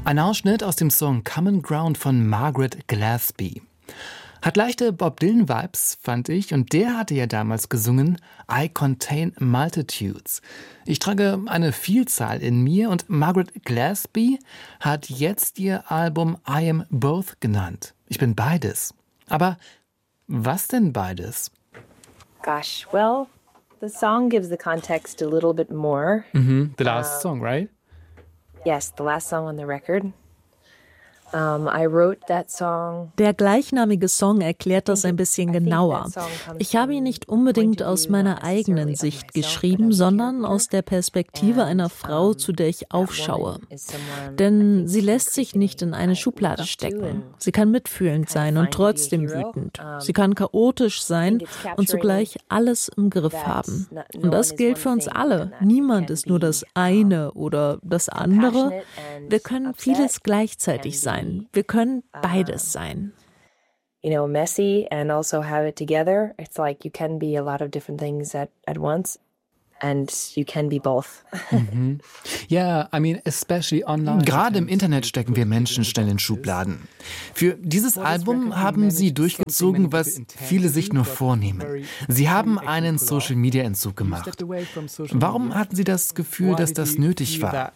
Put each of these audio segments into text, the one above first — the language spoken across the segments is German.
Ein Ausschnitt aus dem Song Common Ground von Margaret Gillespie. Hat leichte Bob Dylan-Vibes, fand ich, und der hatte ja damals gesungen I Contain Multitudes. Ich trage eine Vielzahl in mir und Margaret Gillespie hat jetzt ihr Album I Am Both genannt. Ich bin beides. Aber was denn beides? Gosh, well, the song gives the context a little bit more. The last song, right? Yes, the last song on the record. I wrote that song. Der gleichnamige Song erklärt das ein bisschen genauer. Ich habe ihn nicht unbedingt aus meiner eigenen Sicht geschrieben, sondern aus der Perspektive einer Frau, zu der ich aufschaue. Denn sie lässt sich nicht in eine Schublade stecken. Sie kann mitfühlend sein und trotzdem wütend. Sie kann chaotisch sein und zugleich alles im Griff haben. Und das gilt für uns alle. Niemand ist nur das eine oder das andere. Wir können vieles gleichzeitig sein. Wir können beides sein. You know, messy and also have it together. It's like you can be a lot of different things at once. And you can be both. Yeah, I mean, especially online. Gerade im Internet stecken wir Menschen schnell in Schubladen. Für dieses Album haben Sie durchgezogen, was viele sich nur vornehmen. Sie haben einen Social-Media-Entzug gemacht. Warum hatten Sie das Gefühl, dass das nötig war?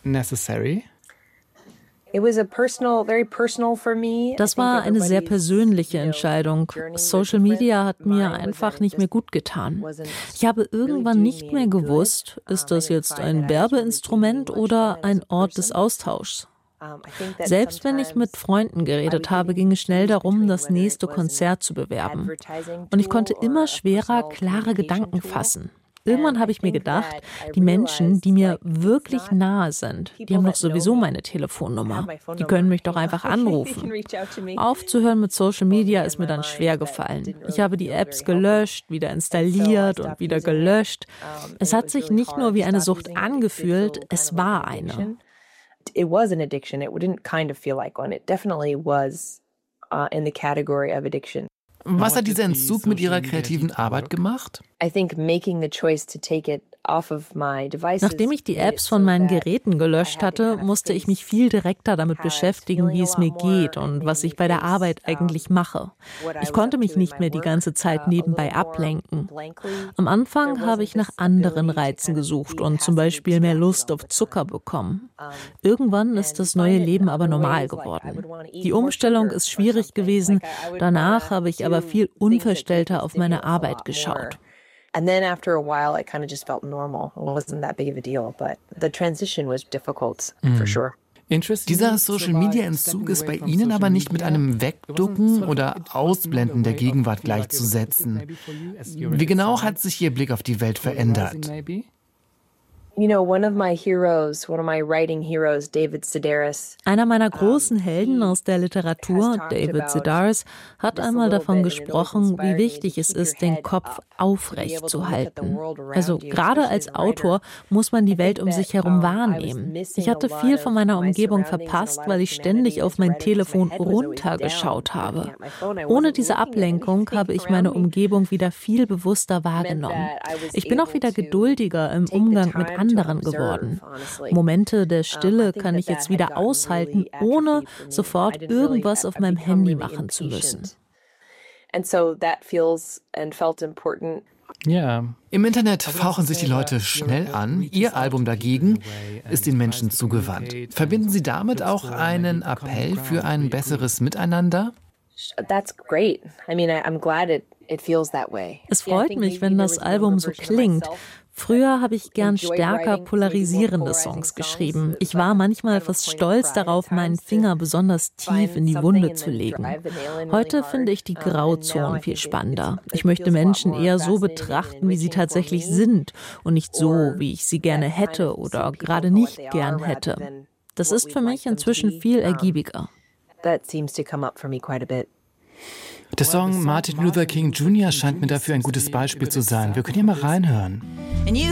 Das war eine sehr persönliche Entscheidung. Social Media hat mir einfach nicht mehr gut getan. Ich habe irgendwann nicht mehr gewusst, ist das jetzt ein Werbeinstrument oder ein Ort des Austauschs? Selbst wenn ich mit Freunden geredet habe, ging es schnell darum, das nächste Konzert zu bewerben. Und ich konnte immer schwerer klare Gedanken fassen. Irgendwann habe ich mir gedacht, die Menschen, die mir wirklich nahe sind, die haben doch sowieso meine Telefonnummer. Die können mich doch einfach anrufen. Aufzuhören mit Social Media ist mir dann schwer gefallen. Ich habe die Apps gelöscht, wieder installiert und wieder gelöscht. Es hat sich nicht nur wie eine Sucht angefühlt, es war eine. It was an addiction. It didn't kind of feel like one. It definitely was in the category of addiction. Was hat dieser Entzug mit Ihrer kreativen Arbeit gemacht? I think making the choice to take it off of my devices. Nachdem ich die Apps von meinen Geräten gelöscht hatte, musste ich mich viel direkter damit beschäftigen, wie es mir geht und was ich bei der Arbeit eigentlich mache. Ich konnte mich nicht mehr die ganze Zeit nebenbei ablenken. Am Anfang habe ich nach anderen Reizen gesucht und zum Beispiel mehr Lust auf Zucker bekommen. Irgendwann ist das neue Leben aber normal geworden. Die Umstellung ist schwierig gewesen, danach habe ich aber viel unverstellter auf meine Arbeit geschaut. And then after a while, it kind of just felt normal. It wasn't that big of a deal, but the transition was difficult, for sure. Dieser Social-Media-Entzug ist bei Ihnen aber nicht mit einem Wegducken oder Ausblenden der Gegenwart gleichzusetzen. Wie genau hat sich Ihr Blick auf die Welt verändert? You know, one of my writing heroes, David Sedaris. Einer meiner großen Helden aus der Literatur, David Sedaris, hat einmal davon gesprochen, wie wichtig es ist, den Kopf aufrecht zu halten. Also gerade als Autor muss man die Welt um sich herum wahrnehmen. Ich hatte viel von meiner Umgebung verpasst, weil ich ständig auf mein Telefon runtergeschaut habe. Ohne diese Ablenkung habe ich meine Umgebung wieder viel bewusster wahrgenommen. Ich bin auch wieder geduldiger im Umgang mit anderen geworden. Momente der Stille kann ich jetzt wieder aushalten, ohne sofort irgendwas auf meinem Handy machen zu müssen. Ja. Im Internet fauchen sich die Leute schnell an. Ihr Album dagegen ist den Menschen zugewandt. Verbinden Sie damit auch einen Appell für ein besseres Miteinander? That's great. I mean, I'm glad it feels that way. Es freut mich, wenn das Album so klingt. Früher habe ich gern stärker polarisierende Songs geschrieben. Ich war manchmal fast stolz darauf, meinen Finger besonders tief in die Wunde zu legen. Heute finde ich die Grauzonen viel spannender. Ich möchte Menschen eher so betrachten, wie sie tatsächlich sind und nicht so, wie ich sie gerne hätte oder gerade nicht gern hätte. Das ist für mich inzwischen viel ergiebiger. Der Song Martin Luther King Jr. scheint mir dafür ein gutes Beispiel zu sein. Wir können hier mal reinhören.